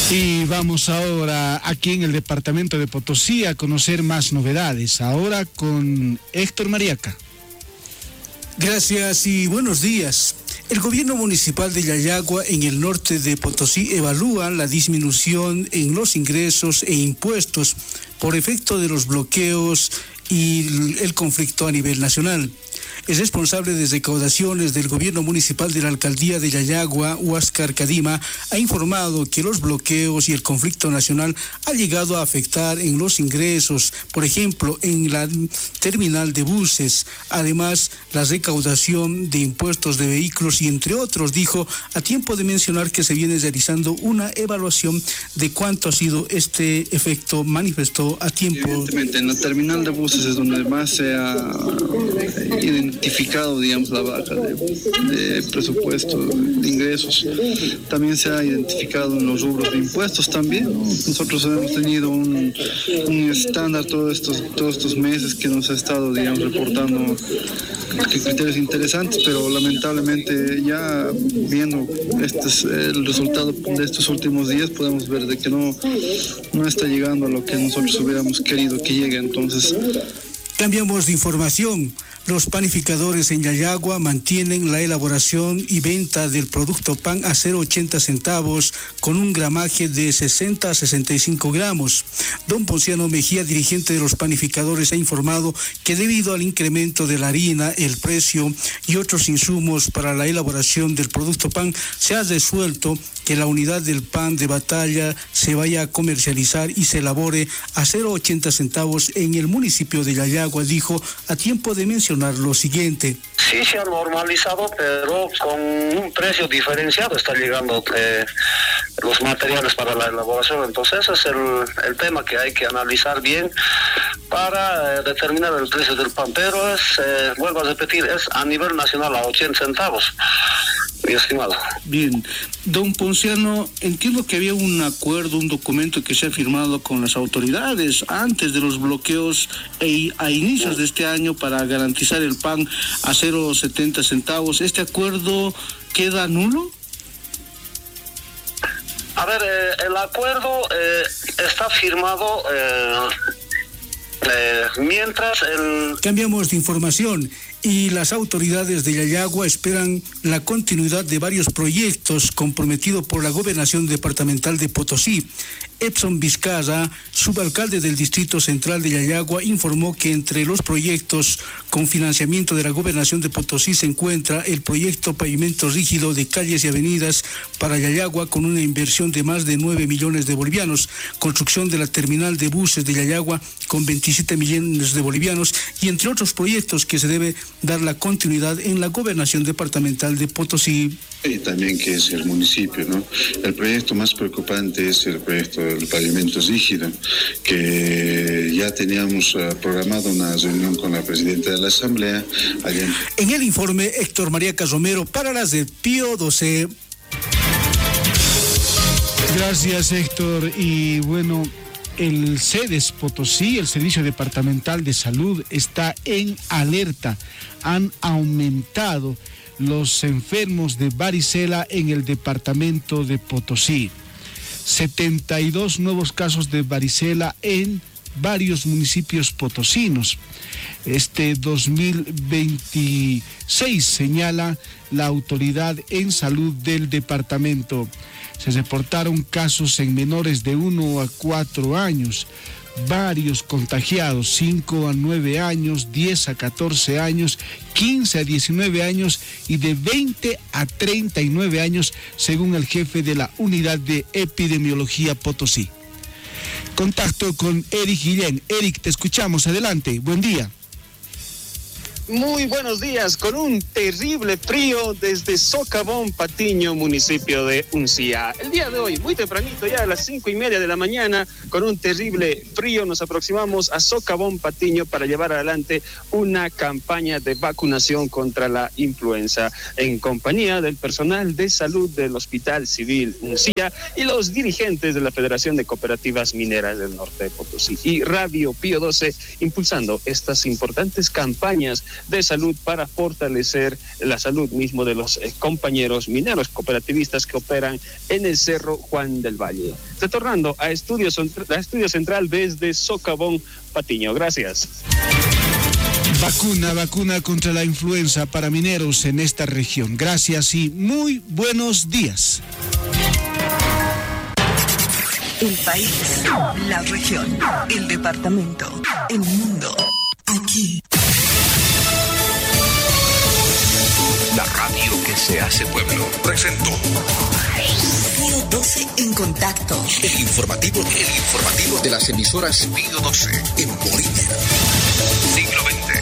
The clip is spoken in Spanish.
Y vamos ahora aquí en el departamento de Potosí a conocer más novedades, ahora con Héctor Mariaca. Gracias y buenos días. El gobierno municipal de Yayagua, en el norte de Potosí, evalúa la disminución en los ingresos e impuestos por efecto de los bloqueos y el conflicto a nivel nacional. El responsable de recaudaciones del gobierno municipal de la alcaldía de Yayagua, Huáscar Cadima, ha informado que los bloqueos y el conflicto nacional ha llegado a afectar en los ingresos, por ejemplo, en la terminal de buses. Además, la recaudación de impuestos de vehículos y entre otros, dijo, a tiempo de mencionar que se viene realizando una evaluación de cuánto ha sido este efecto, manifestó a tiempo. Evidentemente, en la terminal de buses es donde más se ha identificado, digamos, la baja de presupuesto, de ingresos. También se ha identificado en los rubros de impuestos también, ¿no? Nosotros hemos tenido un estándar todos estos meses que nos ha estado, digamos, reportando criterios interesantes, pero lamentablemente ya viendo el resultado de estos últimos días podemos ver de que no está llegando a lo que nosotros hubiéramos querido que llegue. Entonces, cambiamos de información. Los panificadores en Yayagua mantienen la elaboración y venta del producto pan a 0,80 centavos con un gramaje de 60 a 65 gramos. Don Ponciano Mejía, dirigente de los panificadores, ha informado que debido al incremento de la harina, el precio y otros insumos para la elaboración del producto pan, se ha resuelto que la unidad del pan de batalla se vaya a comercializar y se elabore a 0,80 centavos en el municipio de Yayagua, dijo, a tiempo de mencionar lo siguiente. Sí, se ha normalizado, pero con un precio diferenciado está llegando los materiales para la elaboración. Entonces ese es el tema que hay que analizar bien para determinar el precio del pan. Pero vuelvo a repetir, es a nivel nacional a 80 centavos. Mi estimado. Bien, don Ponciano, entiendo que había un acuerdo, un documento que se ha firmado con las autoridades antes de los bloqueos a inicios de este año para garantizar el pan a 0,70 centavos. ¿Este acuerdo queda nulo? A ver, el acuerdo está firmado mientras el... Cambiamos de información. Y las autoridades de Yayagua esperan la continuidad de varios proyectos comprometidos por la Gobernación Departamental de Potosí. Epson Vizcarra, subalcalde del Distrito Central de Yayagua, informó que entre los proyectos con financiamiento de la Gobernación de Potosí se encuentra el proyecto Pavimento Rígido de Calles y Avenidas para Yayagua con una inversión de más de 9 millones de bolivianos, construcción de la terminal de buses de Yayagua con 27 millones de bolivianos y entre otros proyectos que se debe dar la continuidad en la Gobernación Departamental de Potosí. Y también que es el municipio, ¿no? El proyecto más preocupante es el proyecto del pavimento rígido, que ya teníamos programado una reunión con la presidenta de la Asamblea. En el informe, Héctor Mariaca Romero para las de Pío 12. Gracias, Héctor. Y bueno, el CEDES Potosí, el Servicio Departamental de Salud, está en alerta. Han aumentado los enfermos de varicela en el departamento de Potosí. 72 nuevos casos de varicela en varios municipios potosinos. Este 2026 señala la autoridad en salud del departamento. Se reportaron casos en menores de 1 a 4 años, varios contagiados, 5 a 9 años, 10 a 14 años, 15 a 19 años y de 20 a 39 años, según el jefe de la Unidad de Epidemiología Potosí. Contacto con Eric Guillén. Eric, te escuchamos. Adelante. Buen día. Muy buenos días, con un terrible frío desde Socavón, Patiño, municipio de Uncía. El día de hoy, muy tempranito, ya a las 5:30 de la mañana, con un terrible frío, nos aproximamos a Socavón, Patiño, para llevar adelante una campaña de vacunación contra la influenza, en compañía del personal de salud del Hospital Civil Uncía y los dirigentes de la Federación de Cooperativas Mineras del Norte de Potosí. Y Radio Pío 12, impulsando estas importantes campañas de salud para fortalecer la salud mismo de los compañeros mineros cooperativistas que operan en el Cerro Juan del Valle. Retornando a Estudio Central desde Socavón, Patiño. Gracias. Vacuna contra la influenza para mineros en esta región. Gracias y muy buenos días. El país, la región, el departamento, el mundo. Aquí. La radio que se hace pueblo presentó Pío 12 en contacto. el informativo de las emisoras Pío 12 en Bolivia. Siglo XX.